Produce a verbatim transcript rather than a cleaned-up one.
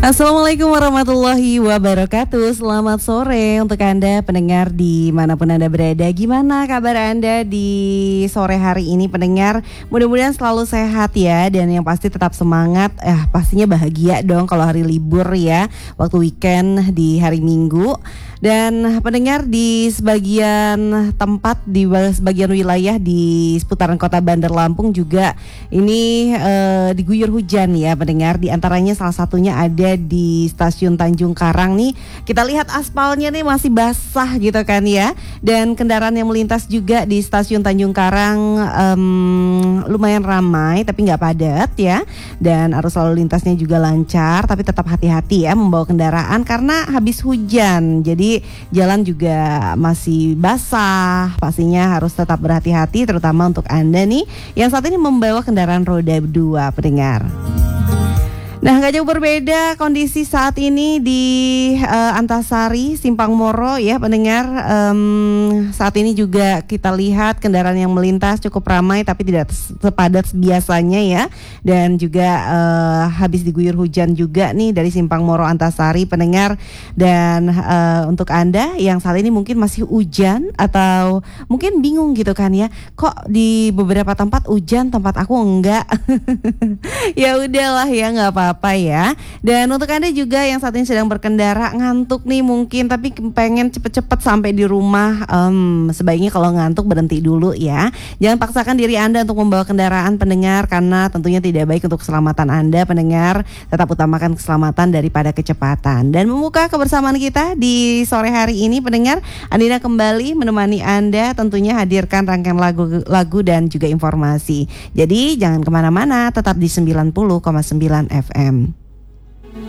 Assalamualaikum warahmatullahi wabarakatuh. Selamat sore untuk Anda pendengar dimanapun Anda berada. Gimana kabar Anda di sore hari ini pendengar? Mudah-mudahan selalu sehat ya. Dan yang pasti tetap semangat. Eh pastinya bahagia dong kalau hari libur ya, waktu weekend di hari Minggu. Dan pendengar di sebagian tempat, di sebagian wilayah di seputaran kota Bandar Lampung juga ini eh, diguyur hujan ya pendengar. Di antaranya salah satunya ada di stasiun Tanjung Karang nih. Kita lihat aspalnya nih masih basah gitu kan ya. Dan kendaraan yang melintas juga di stasiun Tanjung Karang um, lumayan ramai tapi nggak padat ya. Dan arus lalu lintasnya juga lancar, tapi tetap hati-hati ya membawa kendaraan karena habis hujan. Jadi jalan juga masih basah. Pastinya harus tetap berhati-hati terutama untuk Anda nih yang saat ini membawa kendaraan roda dua pendengar. Nah, gak jauh berbeda kondisi saat ini di uh, Antasari, Simpang Moro ya pendengar. Um, saat ini juga kita lihat kendaraan yang melintas cukup ramai tapi tidak sepadat biasanya ya. Dan juga uh, habis diguyur hujan juga nih dari Simpang Moro Antasari pendengar. Dan uh, untuk Anda yang saat ini mungkin masih hujan atau mungkin bingung gitu kan ya, kok di beberapa tempat hujan, tempat aku enggak. Ya udahlah ya, nggak apa-apa apa ya. Dan untuk Anda juga yang saat ini sedang berkendara ngantuk nih mungkin tapi pengen cepet-cepet sampai di rumah, um, sebaiknya kalau ngantuk berhenti dulu ya. Jangan paksakan diri Anda untuk membawa kendaraan pendengar karena tentunya tidak baik untuk keselamatan Anda pendengar. Tetap utamakan keselamatan daripada kecepatan. Dan membuka kebersamaan kita di sore hari ini pendengar, Andina kembali menemani Anda, tentunya hadirkan rangkaian lagu-lagu dan juga informasi. Jadi jangan kemana-mana, tetap di sembilan puluh koma sembilan F M.